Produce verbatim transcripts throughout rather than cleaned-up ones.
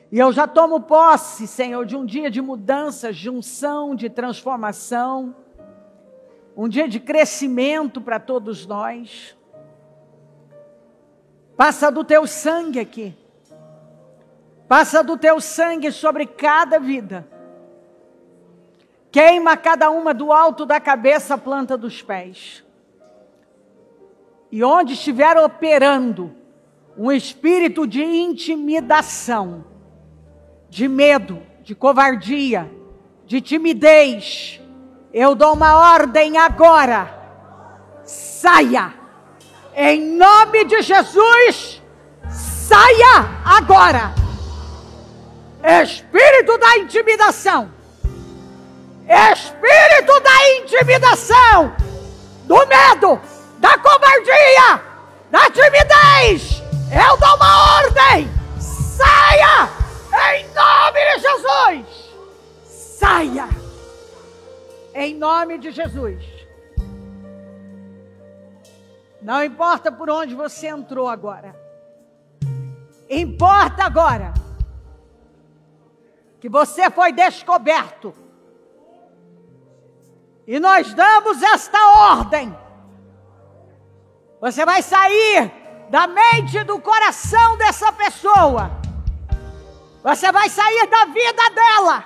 E eu já tomo posse, Senhor, de um dia de mudança, de unção, de transformação. Um dia de crescimento para todos nós. Passa do teu sangue aqui. Passa do teu sangue sobre cada vida. Queima cada uma do alto da cabeça à planta dos pés. E onde estiver operando um espírito de intimidação, de medo, de covardia, de timidez, eu dou uma ordem agora. Saia! Em nome de Jesus, saia agora! Espírito da intimidação, espírito da intimidação, do medo, da covardia, da timidez, eu dou uma ordem, saia, em nome de Jesus, saia, em nome de Jesus. Não importa por onde você entrou agora, importa agora, que você foi descoberto. E nós damos esta ordem. Você vai sair da mente e do coração dessa pessoa. Você vai sair da vida dela.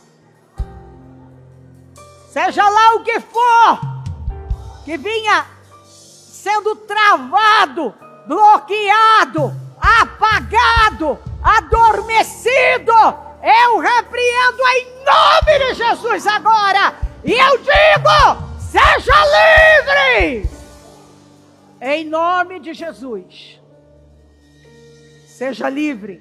Seja lá o que for que vinha sendo travado, bloqueado, apagado, adormecido, eu repreendo em nome de Jesus agora. E eu digo, seja livre! Em nome de Jesus. Seja livre.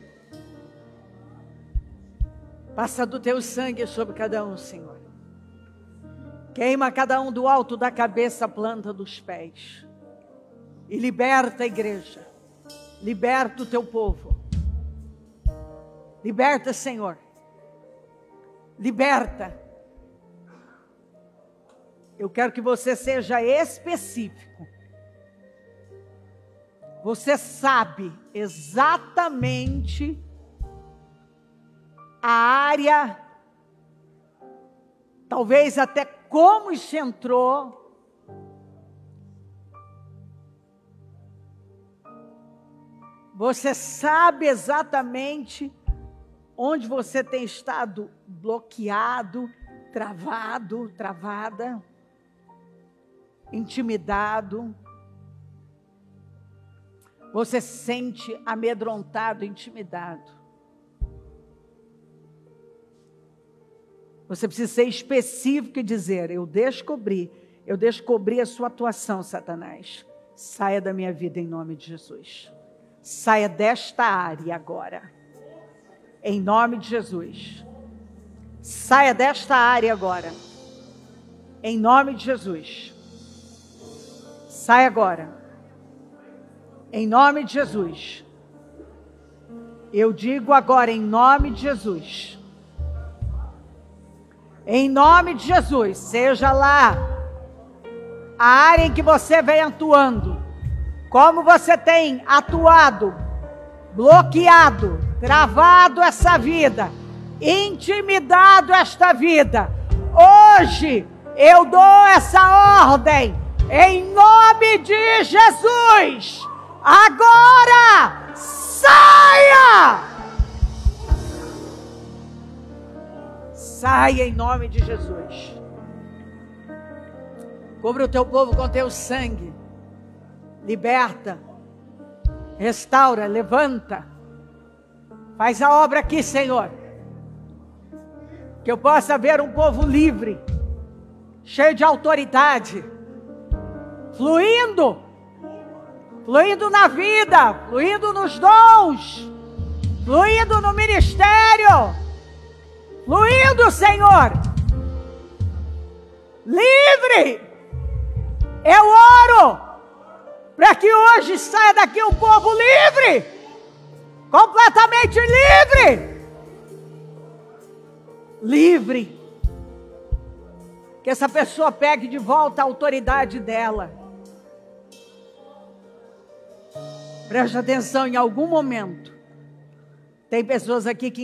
Passa do teu sangue sobre cada um, Senhor. Queima cada um do alto da cabeça à planta dos pés. E liberta a igreja. Liberta o teu povo. Liberta, Senhor. Liberta. Eu quero que você seja específico. Você sabe exatamente a área, talvez até como isso entrou. Você sabe exatamente onde você tem estado bloqueado, travado, travada, intimidado. Você se sente amedrontado, intimidado. Você precisa ser específico e dizer, eu descobri, eu descobri a sua atuação, Satanás. Saia da minha vida em nome de Jesus. Saia desta área agora. Em nome de Jesus. Saia desta área agora. Em nome de Jesus. Saia agora. Em nome de Jesus. Eu digo agora em nome de Jesus. Em nome de Jesus. Seja lá a área em que você vem atuando. Como você tem atuado, bloqueado, travado essa vida, intimidado esta vida. Hoje eu dou essa ordem em nome de Jesus. Agora saia! Saia em nome de Jesus. Cubra o teu povo com teu sangue. Liberta, restaura, levanta. Faz a obra aqui, Senhor. Que eu possa ver um povo livre, cheio de autoridade, fluindo, fluindo na vida, fluindo nos dons, fluindo no ministério, fluindo, Senhor. Livre. Eu oro para que hoje saia daqui um povo livre, completamente livre, livre, que essa pessoa pegue de volta a autoridade dela. Preste atenção, em algum momento, tem pessoas aqui que